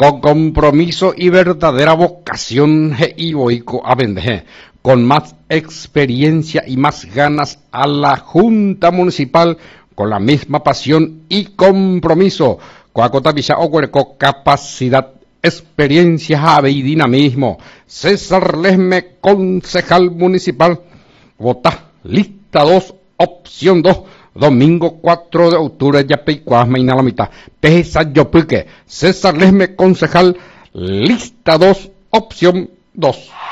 con compromiso y verdadera vocación y boico a vender, con más experiencia y más ganas a la Junta Municipal, con la misma pasión y compromiso, con capacidad, experiencia y dinamismo. César Lesme, concejal municipal, vota lista 2, opción 2, domingo 4 de octubre, Yapeicuasma y la mitad. Pesa Yopuque, César Lesme, concejal, lista 2, opción 2.